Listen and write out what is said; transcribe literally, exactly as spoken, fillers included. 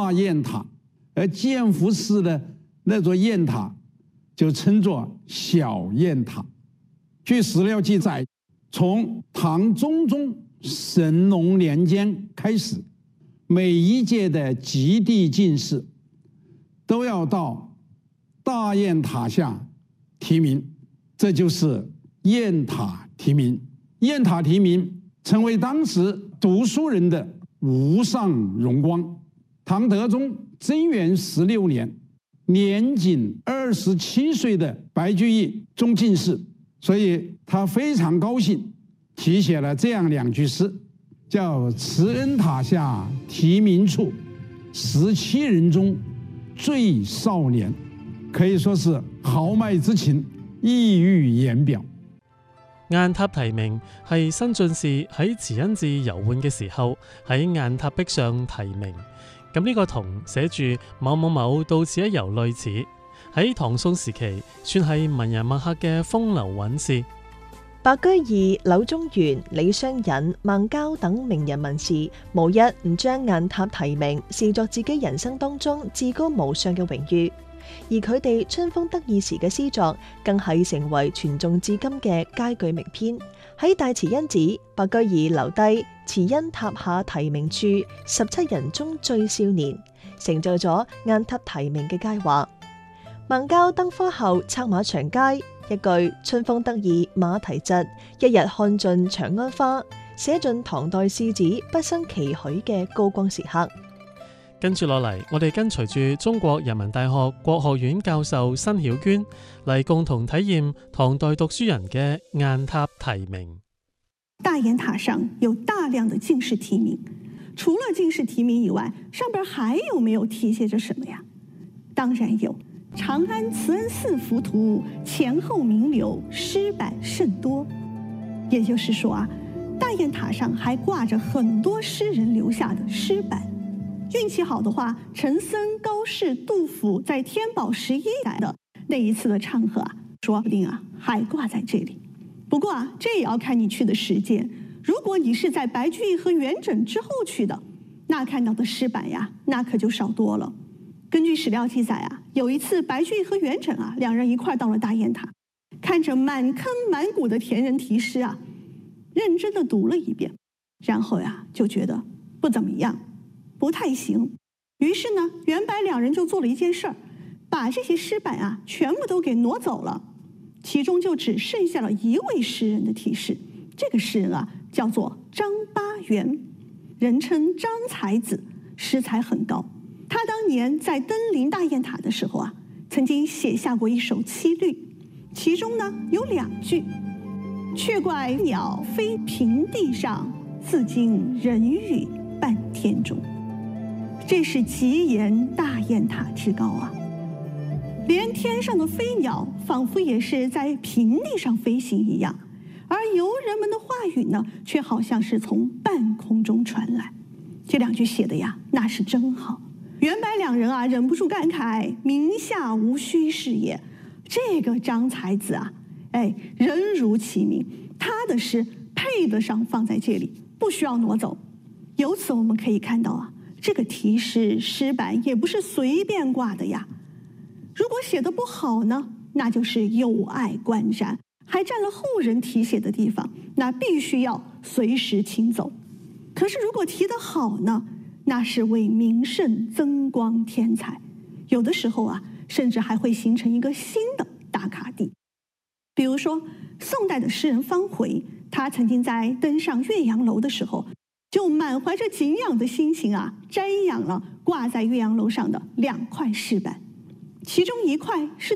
大雁塔，而建福寺的那座雁塔就称作小雁塔。据史料记载，从唐中宗神龙年间开始，每一届的极地进士都要到大雁塔下题名，这就是雁塔题名。雁塔题名成为当时读书人的无上荣光。唐德宗贞元十六年，年仅二十七岁的白居易中进士，所以他非常高兴，题写了这样两句诗，叫慈恩塔下题名处，十七人中最少年，可以說是豪邁之情溢於言表。 雁塔題名係新進士喺慈恩寺遊玩嘅時候喺雁塔壁上題名，咁呢個同寫住某某某到此一遊類似，喺唐宋時期算係文人墨客嘅風流韻事。 白居易、柳宗元、李商隱、孟郊等名人文士，無一唔將雁塔題名視作自己人生當中至高無上嘅榮譽。而佢哋春風得意時嘅詩作，更係成為傳頌至今嘅佳句名篇。喺大慈恩寺，白居易留低慈恩塔下題名處，十七人中最少年，成就咗雁塔題名嘅佳話。孟郊登科後策馬長街，一句春風得意馬蹄疾，一日看盡長安花，寫盡唐代士子畢生期許嘅高光時刻。 跟住落嚟，我哋跟隨住中國人民大學國學院教授辛曉娟嚟共同體驗唐代讀書人嘅雁塔題名。 大雁塔上有大量的進士題名，除了進士題名以外，上邊還有沒有題寫着什麼呀？當然有，長安慈恩寺浮圖，前後名流，詩版甚多。也就是說啊，大雁塔上還掛着很多詩人留下的詩版。運氣好的話，陳森、高適、杜甫在天寶十一來的那一次的唱和啊，說不定啊還掛在這裡。不過啊，這也要看你去的時間。如果你是在白居易和元稹之後去的，那看到的詩版呀，那可就少多了。根據史料記載啊，有一次白居易和元稹啊兩人一塊到了大雁塔，看着滿坑滿谷的田人題詩啊，認真的讀了一遍，然後呀就覺得不怎麼樣。不太行，於是呢，元白兩人就做了一件事兒，把這些詩版啊全部都給挪走了，其中就只剩下了一位詩人的題詩。這個詩人啊叫做張八元，人稱張才子，詩才很高。他當年在登臨大雁塔的時候啊，曾經寫下過一首七律，其中呢有兩句：卻怪鳥飛平地上，自驚人語半天中。這是極言大雁塔之高啊！連天上的飛鳥仿佛也是在平地上飛行一樣，而遊人們的話語呢，卻好像是從半空中傳來。這兩句寫的呀，那是真好。元白兩人啊，忍不住感慨：名下無虛是也。這個張才子啊，哎，人如其名，他的詩配得上放在這裡，不需要挪走。由此我們可以看到啊，這個題詩詩版也不是隨便掛的呀。如果寫得不好呢，那就是有礙觀瞻，還佔了後人題寫的地方，那必須要隨時清走。可是如果題得好呢，那是為名勝增光添彩，有的時候啊，甚至還會形成一個新的打卡地。比如說宋代的詩人方回，他曾經在登上岳陽樓的時候，就滿懷着敬仰的心情啊，瞻仰了掛在岳陽樓上的兩塊詩版，其中一塊是